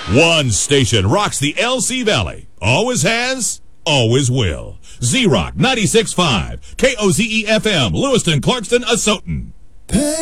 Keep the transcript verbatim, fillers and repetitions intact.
One station rocks the L C Valley. Always has, always will. Z-Rock ninety-six point five. K O Z E F M, Lewiston, Clarkston, Asotin.